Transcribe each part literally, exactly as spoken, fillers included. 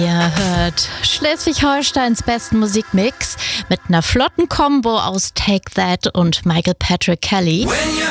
Ihr hört Schleswig-Holsteins besten Musikmix mit einer flotten Combo aus Take That und Michael Patrick Kelly.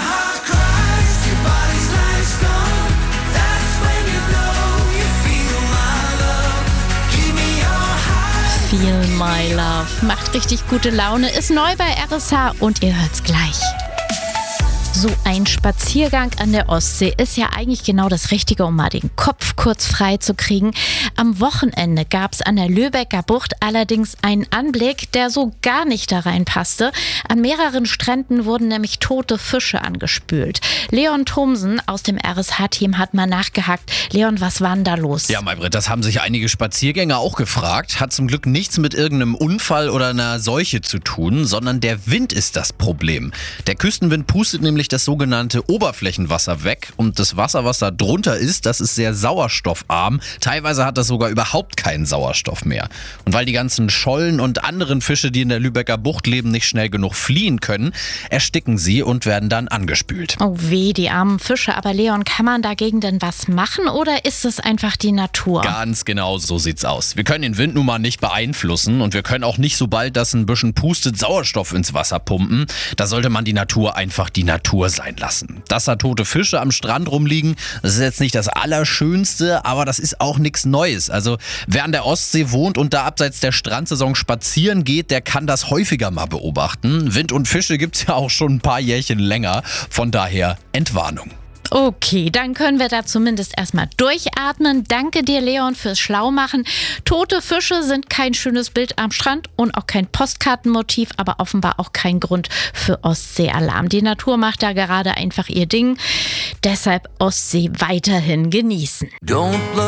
Feel My Love macht richtig gute Laune, ist neu bei R S H und ihr hört's gleich. So ein Spaziergang an der Ostsee ist ja eigentlich genau das Richtige, um mal den Kopf kurz frei zu kriegen. Am Wochenende gab es an der Lübecker Bucht allerdings einen Anblick, der so gar nicht da reinpasste. An mehreren Stränden wurden nämlich tote Fische angespült. Leon Thomsen aus dem R S H-Team hat mal nachgehakt. Leon, was war denn da los? Ja, Maybrit, das haben sich einige Spaziergänger auch gefragt. Hat zum Glück nichts mit irgendeinem Unfall oder einer Seuche zu tun, sondern der Wind ist das Problem. Der Küstenwind pustet nämlich das sogenannte Oberflächenwasser weg und das Wasser, was da drunter ist, das ist sehr sauerstoffarm. Teilweise hat das sogar überhaupt keinen Sauerstoff mehr. Und weil die ganzen Schollen und anderen Fische, die in der Lübecker Bucht leben, nicht schnell genug fliehen können, ersticken sie und werden dann angespült. Oh weh, die armen Fische. Aber Leon, kann man dagegen denn was machen oder ist es einfach die Natur? Ganz genau so sieht's aus. Wir können den Wind nun mal nicht beeinflussen und wir können auch nicht, sobald das ein bisschen pustet, Sauerstoff ins Wasser pumpen. Da sollte man die Natur einfach die Natur sein lassen. Dass da tote Fische am Strand rumliegen, das ist jetzt nicht das Allerschönste, aber das ist auch nichts Neues. Also wer an der Ostsee wohnt und da abseits der Strandsaison spazieren geht, der kann das häufiger mal beobachten. Wind und Fische gibt's ja auch schon ein paar Jährchen länger, von daher Entwarnung. Okay, dann können wir da zumindest erstmal durchatmen. Danke dir, Leon, fürs Schlaumachen. Tote Fische sind kein schönes Bild am Strand und auch kein Postkartenmotiv, aber offenbar auch kein Grund für Ostseealarm. Die Natur macht da gerade einfach ihr Ding. Deshalb Ostsee weiterhin genießen. Don't